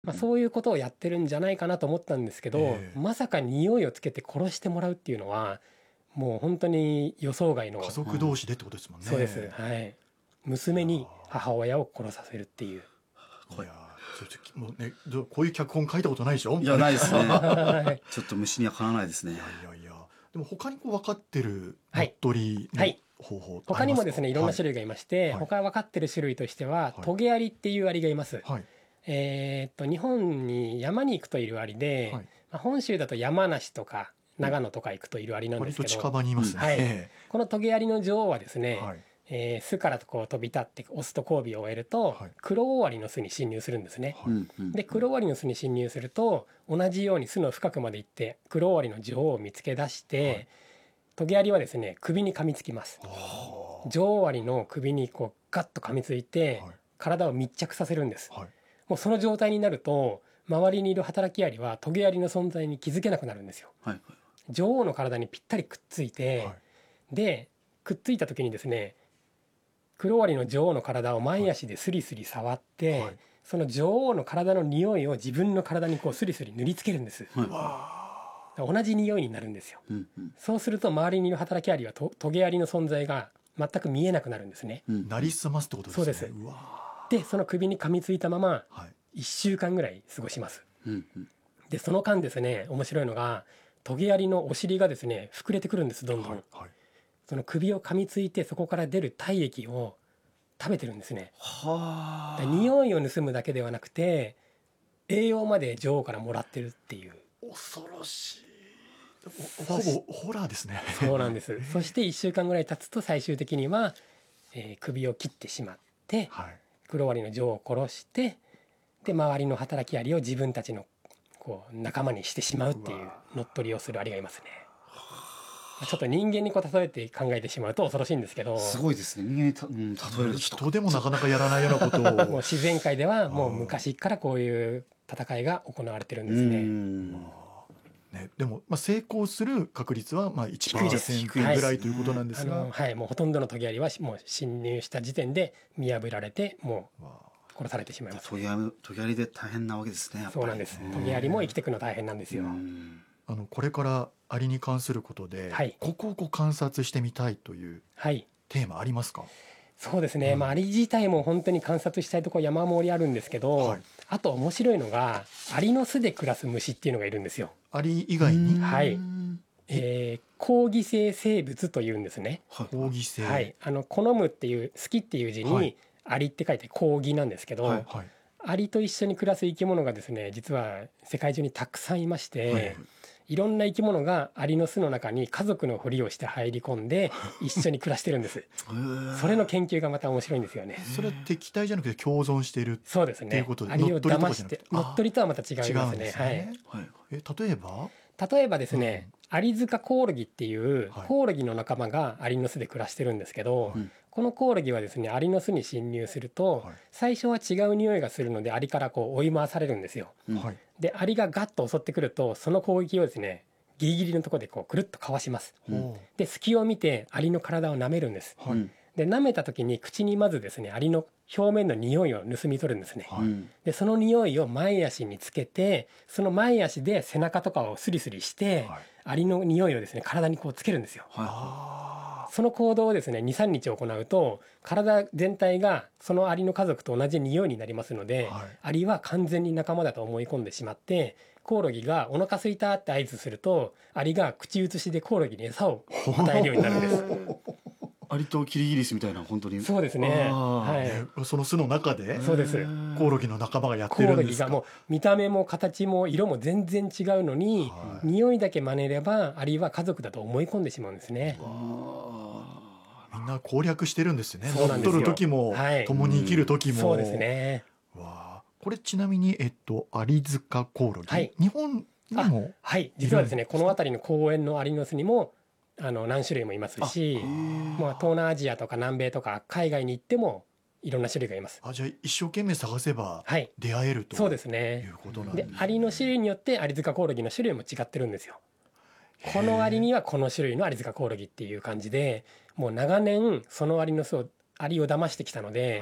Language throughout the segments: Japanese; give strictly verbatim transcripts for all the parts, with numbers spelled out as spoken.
まあ、そういうことをやってるんじゃないかなと思ったんですけど、 ええまさか匂いをつけて殺してもらうっていうのはもう本当に予想外の。 家族同士でってことですもんね。 そうです、はい。娘に母親を殺させるっていう。 いやーちょっともうねどこういう脚本書いたことないでしょ。 いやないですねはいちょっと虫にはかなわないですね。 いやいやいやでも他にこう分かってる乗っはい取りのはい方法他にもですねいろんな種類類がいまして、 はい他分かってる種類としては、 はいトゲアリっていうアリがいます。 はいえーっと日本に山に行くといるアリで、 はいまあ、本州だと山梨とか長野とか行くといるアリなんで割とすけど、 近場にいますね。 はいえこのトゲアリの女王はですね、 えはいえー巣からこう飛び立ってオスと交尾を終えると、 はいクロオオアリの巣に侵入するんですね。 はいうんうんでクロオオアリの巣に侵入すると同じように巣の深くまで行ってクロオオアリの女王を見つけ出して、 はいトゲアリはですね首に噛みつきます。 は女王アリの首にこうガッと噛みついて、 はい体を密着させるんです。 はいもうその状態になると周りにいる働きアリはトゲアリの存在に気づけなくなるんですよ。 はい女王の体にぴったりくっついて、 はいでくっついた時にですねクロオオアリの女王の体を前足でスリスリ触って、 はいその女王の体の匂いを自分の体にこうスリスリ塗りつけるんです。 はいわ同じ匂いになるんですよ。 うんうんそうすると周りにいる働きアリはトトゲアリの存在が全く見えなくなるんですね。 うんーなりすますってことですね。 そうですうわでその首に噛みついたままーはいいっしゅうかんぐらい過ごします。 うんうんでその間ですね面白いのがトゲアリのお尻がですね膨れてくるんです。どんどん、 はいはいその首を噛みついてそこから出る体液を食べてるんですね。 はあだから匂いを盗むだけではなくて栄養まで女王からもらってるっていう。 恐ろしい。 そしほぼホラーですね。 そうなんですそしていっしゅうかんぐらい経つと最終的には、えー首を切ってしまってはいクロオオアリの女王を殺してで周りの働きアリを自分たちのこう仲間にしてしまうっていう乗っ取りをするアリがいますね。ちょっと人間にこう例えて考えてしまうと恐ろしいんですけど、 すごいですね。人間にた、うん、例えるとちょっと人でもなかなかやらないようなこともうを自然界ではもう昔からこういう戦いが行われてるんですうね。 んね、でも、まあ、成功する確率はまあ低いですいちパーセントぐらいということなんですが、 あのはい、もうほとんどのトゲアリはもう侵入した時点で見破られてもわう殺されてしまいます。 トゲアリトゲアリで大変なわけですね。やっぱりそうなんです。トゲアリも生きていくの大変なんですよ。 うんあのこれからアリに関することで、 はいここをこう観察してみたいというはい、 テーマありますか？ そうですね。 うんまあアリ自体も本当に観察したいところ山盛りあるんですけど、 はいあと面白いのがアリの巣で暮らす虫っていうのがいるんですよ。 アリ以外にはいうんえー、抗議性生物というんですね。 はい抗議性、 はい、あの好むっていう好きっていう字に、 はいアリって書いて抗議なんですけど、 はいはいアリと一緒に暮らす生き物がですね実は世界中にたくさんいまして、 はいいろんな生き物がアリの巣の中に家族のふりをして入り込んで一緒に暮らしてるんです。 へーそれの研究がまた面白いんですよね。 それは敵対じゃなくて共存しているそうですねっていうこと。でアリを乗っ取りと騙してかじゃなくて乗っ取りとはまた違い違ますね。 うんですね、 はい。 はいえ例えば例えばですね、アリ塚コオロギっていうはいコオロギの仲間がアリの巣で暮らしてるんですけど、 うんこのコオロギはですねアリの巣に侵入すると、 はい最初は違う匂いがするのでアリからこう追い回されるんですよ。 うんはいでアリがガッと襲ってくるとその攻撃をですねギリギリのところでこうくるっとかわします。 うんほで隙を見てアリの体を舐めるんです。 うはいうんで舐めた時に口にまずですねアリの表面の匂いを盗み取るんですね。 はいうんでその匂いを前足につけてその前足で背中とかをスリスリして、 はいアリの匂いをですね体にこうつけるんですよ。 はあその行動をですねに、さんにち行うと体全体がそのアリの家族と同じ匂いになりますので、 はいアリは完全に仲間だと思い込んでしまってコオロギがお腹空いたって合図するとアリが口移しでコオロギに餌を与えるようになるんです。 いアリとキリギリスみたいな本当にそうですね。 あーはい。 ねその巣の中でそうですコオロギの仲間がやっコオてるんですか？ ロギがもう見た目も形も色も全然違うのに、 はい匂いだけ真似ればアリは家族だと思い込んでしまうんですね。 みんな攻略してるんですよね。 そうなんですよ乗っ取る時も、 はい共に生きる時も。 そうですね。 わあこれちなみにえっとアリ塚コオロギ、 はい日本にもはい、実はですねこの辺りの公園のアリの巣にもあの何種類もいますし、まあ、東南アジアとか南米とか海外に行ってもいろんな種類がいます。 あじゃあ一生懸命探せばはい、 出会えるとそうですいね。 うことなんでですね。 アリの種類によってアリ塚コオロギの種類も違ってるんですよ。このアリにはこの種類のアリ塚コオロギっていう感じでもう長年そのアリの巣をアリを騙してきたので、 はい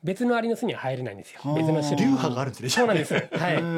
別のアリの巣には入れないんですよ。 はあ別の種類流派があるんですね。 そうなんです。はい。